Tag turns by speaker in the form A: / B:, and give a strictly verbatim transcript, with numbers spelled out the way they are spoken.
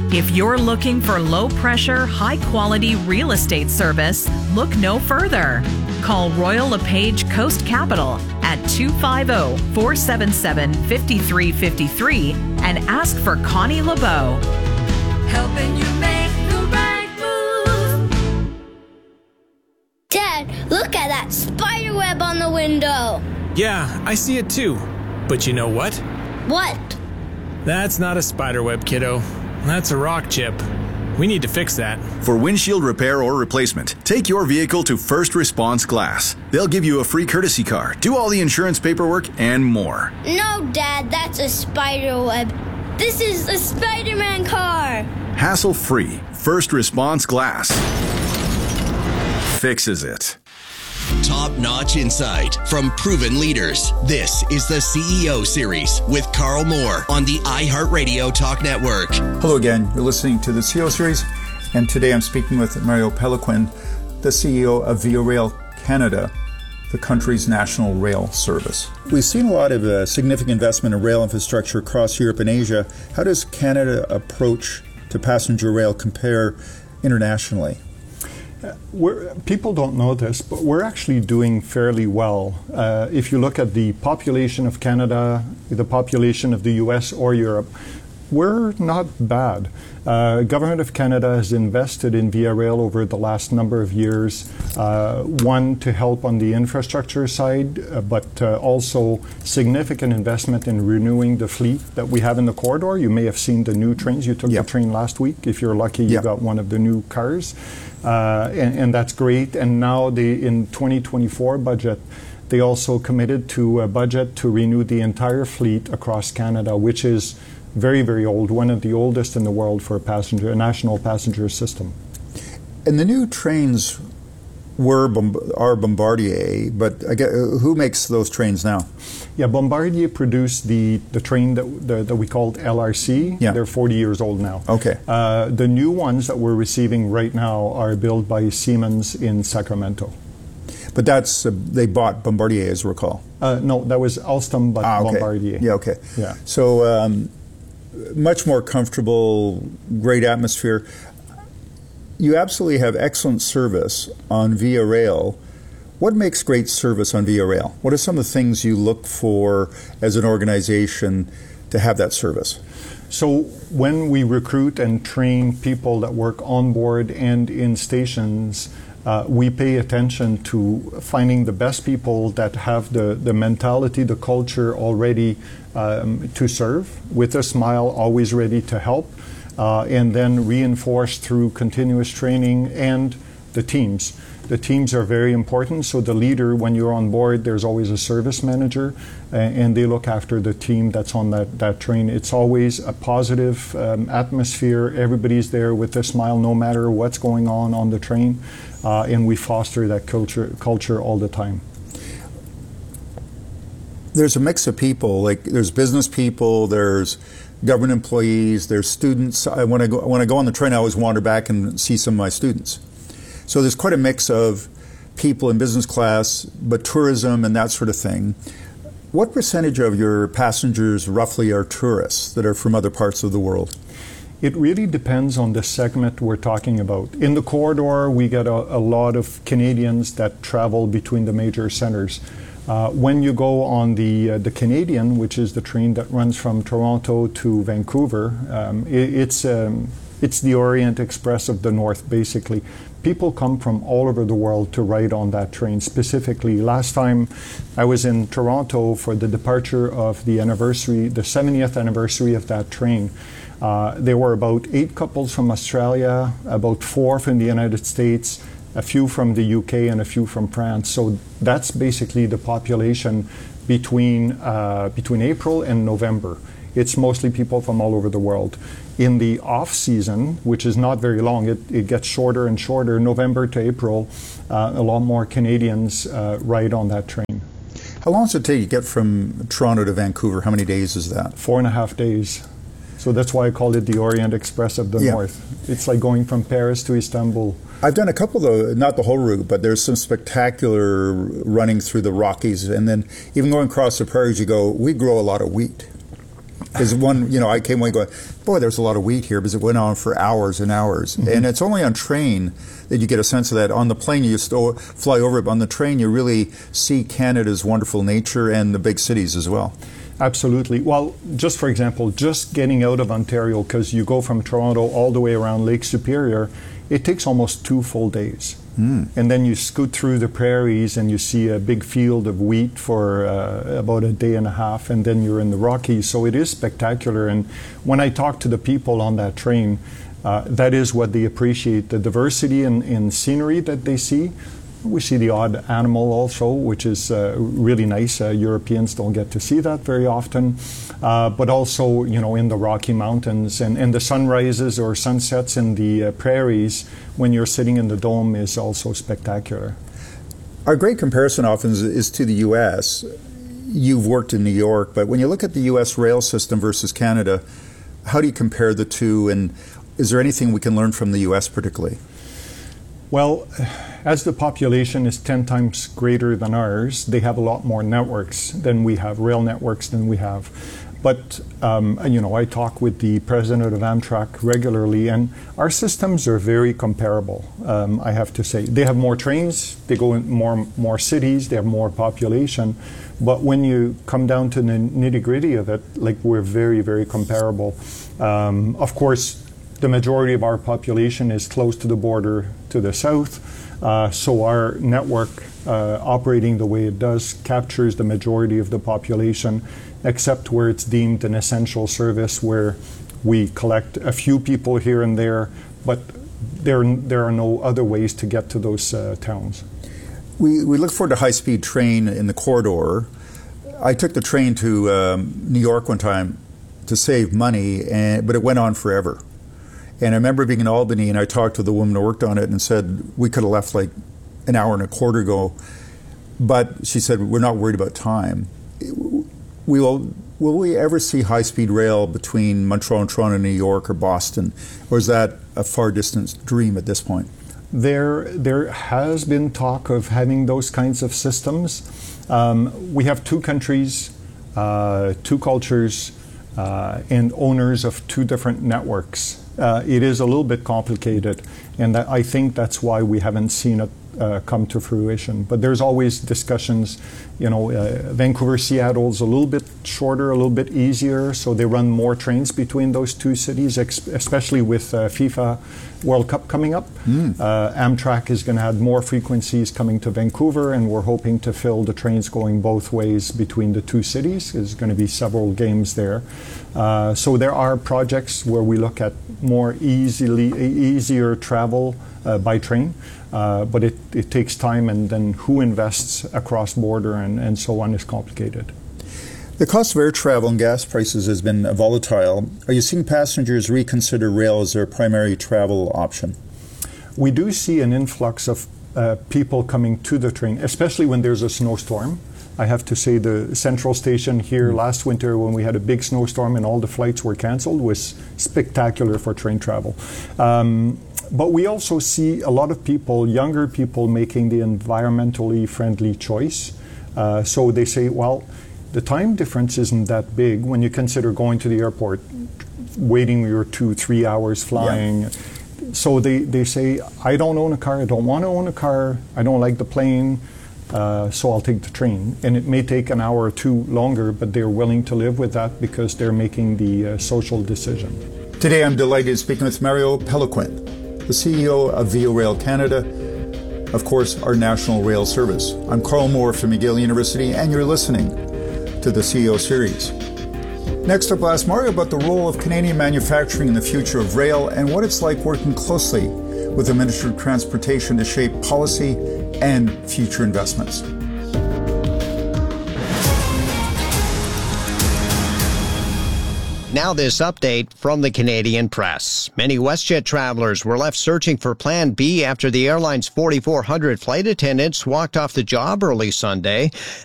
A: If you're looking for low-pressure, high-quality real estate service, look no further. Call Royal LePage Coast Capital at two five zero, four seven seven, five three five three and ask for Connie LeBeau.
B: Helping you make the right move.
C: Dad, look at that spider web on the window.
D: Yeah, I see it too. But you know what?
C: What?
D: That's not a spider web, kiddo. That's a rock chip. We need to fix that.
E: For windshield repair or replacement, take your vehicle to First Response Glass. They'll give you a free courtesy car, do all the insurance paperwork, and more.
C: No, Dad, that's a spider web. This is a Spider-Man car.
E: Hassle-free. First Response Glass fixes it.
F: Top-notch insight from proven leaders. This is the C E O Series with Carl Moore on the iHeartRadio Talk Network.
G: Hello again. You're listening to the C E O Series, and today I'm speaking with Mario Péloquin, the C E O of Via Rail Canada, the country's national rail service. We've seen a lot of uh, significant investment in rail infrastructure across Europe and Asia. How does Canada approach to passenger rail compare internationally?
H: We're, people don't know this, but we're actually doing fairly well. Uh, if you look at the population of Canada, the population of the U S or Europe, we're not bad. Uh, Government of Canada has invested in Via Rail over the last number of years, uh, one to help on the infrastructure side, uh, but uh, also significant investment in renewing the fleet that we have in the corridor. You may have seen the new trains. You took
G: yep.
H: the train last week. If you're lucky, you
G: yep.
H: got one of the new cars. Uh, and, and that's great. And now they, in twenty twenty-four budget, they also committed to a budget to renew the entire fleet across Canada, which is very, very old, one of the oldest in the world for a passenger, a national passenger system.
G: And the new trains were are Bombardier, but I guess, who makes those trains now?
H: Yeah, Bombardier produced the, the train that, the, that we called L R C.
G: Yeah.
H: They're forty years old now.
G: Okay.
H: Uh, the new ones that we're receiving right now are built by Siemens in Sacramento.
G: But that's, uh, they bought Bombardier, as I recall.
H: Uh, no, that was Alstom, but
G: ah, okay.
H: Bombardier.
G: Yeah, okay.
H: Yeah.
G: So um, much more comfortable, great atmosphere. You absolutely have excellent service on Via Rail. What makes great service on Via Rail? What are some of the things you look for as an organization to have that service?
H: So when we recruit and train people that work on board and in stations, uh, we pay attention to finding the best people that have the, the mentality, the culture already um, to serve, with a smile, always ready to help. Uh, and then reinforced through continuous training and the teams. The teams are very important, so the leader, when you're on board, there's always a service manager, uh, and they look after the team that's on that, that train. It's always a positive um, atmosphere. Everybody's there with a smile no matter what's going on on the train, uh, and we foster that culture, culture all the time.
G: There's a mix of people, like there's business people, there's government employees, there's students. I, when, I go, when I go on the train, I always wander back and see some of my students. So there's quite a mix of people in business class, but tourism and that sort of thing. What percentage of your passengers roughly are tourists that are from other parts of the world?
H: It really depends on the segment we're talking about. In the corridor, we get a, a lot of Canadians that travel between the major centers. Uh, when you go on the uh, the Canadian, which is the train that runs from Toronto to Vancouver, um, it, it's um, it's the Orient Express of the North, basically. People come from all over the world to ride on that train. Specifically, last time I was in Toronto for the departure of the anniversary, the seventieth anniversary of that train. Uh, there were about eight couples from Australia, about four from the United States, a few from the U K, and a few from France. So that's basically the population between uh, between April and November. It's mostly people from all over the world. In the off-season, which is not very long, it, it gets shorter and shorter, November to April, uh, a lot more Canadians uh, ride on that train.
G: How long does it take to get from Toronto to Vancouver? How many days is that?
H: Four and a half days. So that's why I call it the Orient Express of the
G: yeah.
H: North. It's like going from Paris to Istanbul.
G: I've done a couple, though, not the whole route, but there's some spectacular running through the Rockies. And then even going across the prairies, you go, we grow a lot of wheat. Because one, you know, I came away going, boy, there's a lot of wheat here because it went on for hours and hours. Mm-hmm. And it's only on train that you get a sense of that. On the plane, you just fly over it. But on the train, you really see Canada's wonderful nature and the big cities as well.
H: Absolutely. Well, just for example, just getting out of Ontario, because you go from Toronto all the way around Lake Superior, it takes almost two full days. Mm. And then you scoot through the prairies and you see a big field of wheat for uh, about a day and a half, and then you're in the Rockies. So it is spectacular. And when I talk to the people on that train, uh, that is what they appreciate, the diversity in, in scenery that they see. We see the odd animal also, which is uh, really nice. Uh, Europeans don't get to see that very often. Uh, but also, you know, in the Rocky Mountains and, and the sunrises or sunsets in the uh, prairies when you're sitting in the dome is also spectacular.
G: Our great comparison often is, is to the U S. You've worked in New York, but when you look at the U S rail system versus Canada, how do you compare the two, and is there anything we can learn from the U S particularly?
H: Well, as the population is ten times greater than ours, they have a lot more networks than we have, rail networks than we have. But, um, you know, I talk with the president of Amtrak regularly, and our systems are very comparable, um, I have to say. They have more trains, they go in more, more cities, they have more population. But when you come down to the nitty-gritty of it, like, we're very, very comparable. Um, of course, the majority of our population is close to the border to the south, uh, so our network uh, operating the way it does captures the majority of the population, except where it's deemed an essential service, where we collect a few people here and there, but there, there are no other ways to get to those uh, towns.
G: We, we look forward to high-speed train in the corridor. I took the train to um, New York one time to save money, and, but it went on forever. And I remember being in Albany, and I talked to the woman who worked on it and said, we could have left like an hour and a quarter ago. But she said, we're not worried about time. We will, will we ever see high-speed rail between Montreal and Toronto, New York, or Boston? Or is that a far-distant dream at this point?
H: There, there has been talk of having those kinds of systems. Um, we have two countries, uh, two cultures, uh, and owners of two different networks. Uh, it is a little bit complicated, and that, I think that's why we haven't seen it uh, come to fruition. But there's always discussions. You know, uh, Vancouver, Seattle's a little bit shorter, a little bit easier, so they run more trains between those two cities, ex- especially with uh, FIFA World Cup coming up. Mm. Uh, Amtrak is going to add more frequencies coming to Vancouver, and we're hoping to fill the trains going both ways between the two cities. There's going to be several games there. Uh, so there are projects where we look at more easily easier travel uh, by train, uh, but it, it takes time, and then who invests across border and, and so on is complicated.
G: The cost of air travel and gas prices has been volatile. Are you seeing passengers reconsider rail as their primary travel option?
H: We do see an influx of uh, people coming to the train, especially when there's a snowstorm. I have to say the Central Station here last winter, when we had a big snowstorm and all the flights were canceled, was spectacular for train travel. Um, but we also see a lot of people, younger people, making the environmentally friendly choice. Uh, so they say, well, the time difference isn't that big when you consider going to the airport, waiting your two, three hours flying. Yeah. So they, they say, I don't own a car, I don't want to own a car, I don't like the plane, uh, so I'll take the train. And it may take an hour or two longer, but they're willing to live with that because they're making the uh, social decision.
G: Today I'm delighted to speak with Mario Peloquin, the C E O of Via Rail Canada, of course, our national rail service. I'm Carl Moore from McGill University, and you're listening to the C E O Series. Next up, I'll ask Mario about the role of Canadian manufacturing in the future of rail and what it's like working closely with the Ministry of Transportation to shape policy and future investments.
I: Now this update from the Canadian press. Many WestJet travelers were left searching for Plan B after the airline's forty-four hundred flight attendants walked off the job early Sunday.